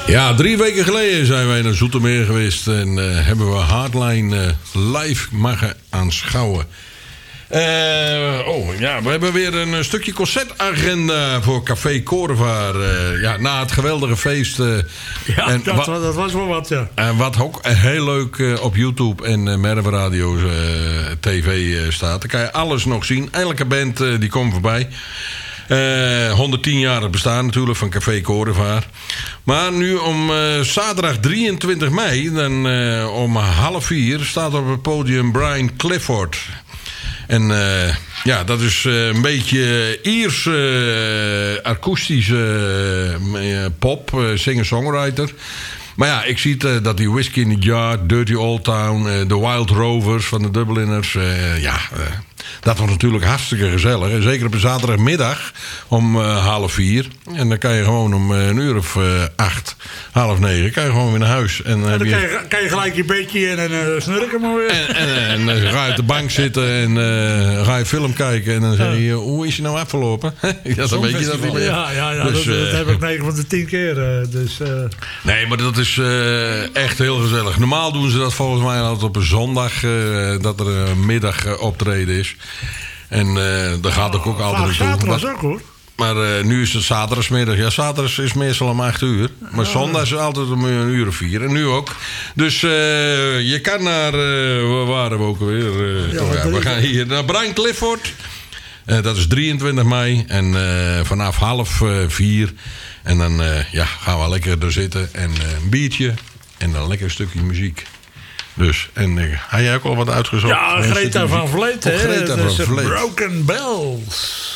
Ja, 3 weken geleden zijn wij naar Zoetermeer geweest en hebben we Hardline live mogen aanschouwen. We hebben weer een stukje concertagenda voor Café Korevaar. Na het geweldige feest. Dat was wel wat, ja. En wat ook heel leuk op YouTube en Merwe Radio TV staat. Dan kan je alles nog zien. Elke band die komt voorbij. 110 jaar het bestaan natuurlijk van Café Korevaar. Maar nu om zaterdag 23 mei, dan om 3:30 staat op het podium Brian Clifford. En dat is een beetje Ierse akoestische pop, singer-songwriter. Maar ja, ik zie dat die Whiskey in the Jar, Dirty Old Town, de Wild Rovers van de Dubliners. Dat was natuurlijk hartstikke gezellig. En zeker op een zaterdagmiddag om 3:30. En dan kan je gewoon om een uur of 8, 8:30, kan je gewoon weer naar huis. En dan kan je gelijk je bedje en snurken maar weer. En dan ga je op de bank zitten en ga je film kijken. En dan zeg je, hoe is je nou afgelopen? Dan weet je dat niet meer. Ja, dus, dat heb ik 9 van de 10 keer. Nee, maar dat is echt heel gezellig. Normaal doen ze dat volgens mij altijd op een zondag. Dat er een middag optreden is. En daar gaat ik ook altijd naartoe. Zaterdag ook, hoor. Maar nu is het zaterdagsmiddag. Ja, zaterdag is meestal om 8:00. Maar zondag is altijd om 1:04. En nu ook. Dus je kan naar... waar waren we ook weer? We gaan hier naar Brian Clifford. Dat is 23 mei. En vanaf 3:30. En dan gaan we lekker er zitten. En een biertje. En dan lekker een stukje muziek. Dus, en had jij ook al wat uitgezocht? Ja, Greta van Vleet, hè? Greta van Vleet. Broken Bells.